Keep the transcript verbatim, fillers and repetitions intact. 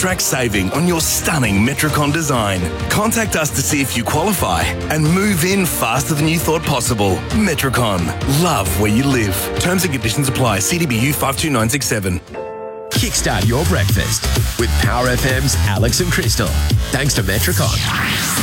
fast-track saving on your stunning Metricon design. Contact us to see if you qualify and move in faster than you thought possible. Metricon. Love where you live. Terms and conditions apply. C D B U five two nine six seven. Kickstart your breakfast with Power F M's Alex and Crystal. Thanks to Metricon.